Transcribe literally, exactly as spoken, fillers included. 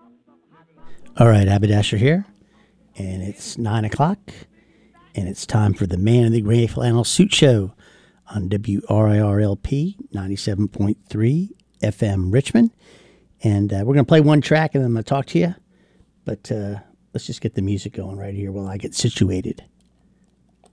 All right, Aberdasher here, and it's nine o'clock, and it's time for the Man in the Gray Flannel Suit Show on W R I R L P ninety-seven point three F M Richmond. And uh, we're going to play one track, and then I'm going to talk to you. But uh, let's just get the music going right here while I get situated.